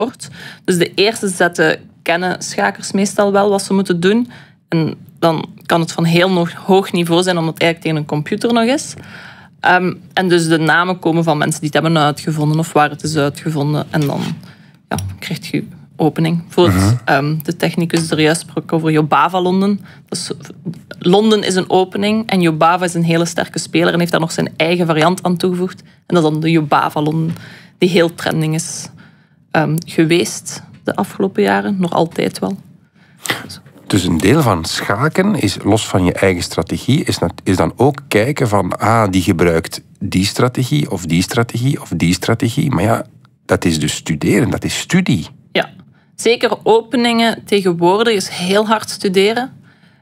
sport. Dus de eerste zetten kennen schakers meestal wel wat ze moeten doen. En dan kan het van heel hoog niveau zijn, omdat het eigenlijk tegen een computer nog is. En dus de namen komen van mensen die het hebben uitgevonden of waar het is uitgevonden. En dan krijg je opening. Bijvoorbeeld de technicus er juist sprak over Jobava Londen. Dus Londen is een opening en Jobava is een hele sterke speler en heeft daar nog zijn eigen variant aan toegevoegd. En dat is dan de Jobava Londen, die heel trending is geweest de afgelopen jaren. Nog altijd wel. Dus een deel van schaken is, los van je eigen strategie, is dan ook kijken van, die gebruikt die strategie of die strategie of die strategie. Maar ja, dat is dus studeren, dat is studie. Ja, zeker openingen tegenwoordig is heel hard studeren.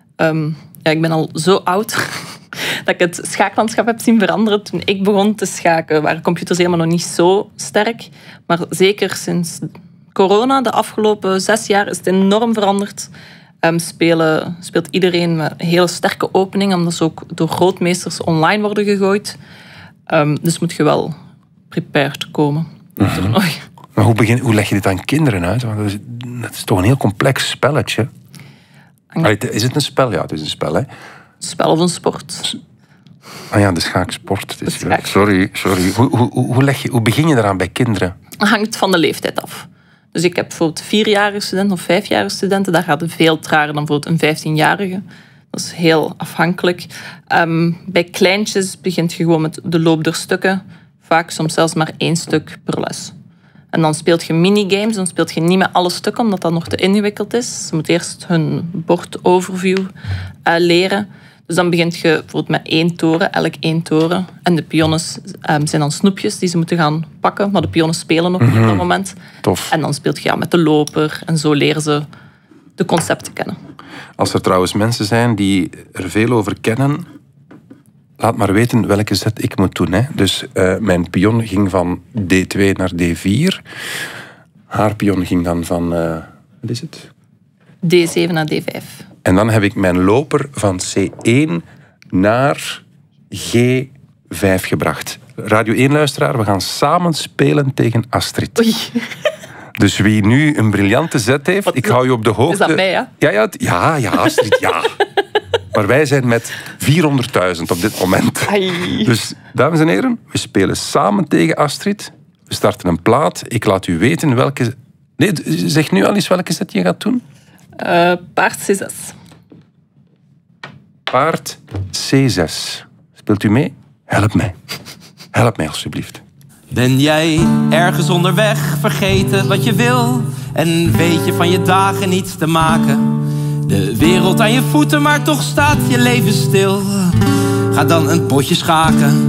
Ik ben al zo oud dat ik het schaaklandschap heb zien veranderen. Toen ik begon te schaken waren computers helemaal nog niet zo sterk. Maar zeker sinds corona, de afgelopen 6 jaar, is het enorm veranderd. Speelt iedereen met hele sterke openingen, omdat ze ook door grootmeesters online worden gegooid. Dus moet je wel prepared komen. Maar hoe leg je dit aan kinderen uit? Want dat is toch een heel complex spelletje. Is het een spel? Ja, het is een spel, hè? Een spel of een sport. De schaaksport. Sorry. Hoe begin je daaraan bij kinderen? Het hangt van de leeftijd af. Dus ik heb bijvoorbeeld 4-jarige studenten of 5-jarige studenten. Daar gaat het veel trager dan bijvoorbeeld een 15-jarige. Dat is heel afhankelijk. Bij kleintjes begint je gewoon met de loop der stukken. Vaak soms zelfs maar 1 stuk per les. En dan speelt je minigames. Dan speelt je niet met alle stukken, omdat dat nog te ingewikkeld is. Ze moeten eerst hun bordoverview leren. Dus dan begint je bijvoorbeeld met 1 toren, elk 1 toren. En de pionnen zijn dan snoepjes die ze moeten gaan pakken. Maar de pionnen spelen nog niet op dat moment. Tof. En dan speelt je met de loper. En zo leren ze de concepten kennen. Als er trouwens mensen zijn die er veel over kennen, laat maar weten welke zet ik moet doen. Hè. Dus mijn pion ging van D2 naar D4. Haar pion ging dan van, wat is het? D7 naar D5. En dan heb ik mijn loper van C1 naar G5 gebracht. Radio 1-luisteraar, we gaan samen spelen tegen Astrid. Oei. Dus wie nu een briljante zet heeft, ik hou je op de hoogte. Is dat mij, ja? Ja, Astrid, ja. Maar wij zijn met 400.000 op dit moment. Ai. Dus, dames en heren, we spelen samen tegen Astrid. We starten een plaat. Ik laat u weten welke... Nee, zeg nu al eens welke zet je gaat doen. Paard C6. Paard C6. Speelt u mee? Help mij. Help mij alsjeblieft. Ben jij ergens onderweg, vergeten wat je wil en weet je van je dagen niets te maken? De wereld aan je voeten, maar toch staat je leven stil. Ga dan een potje schaken.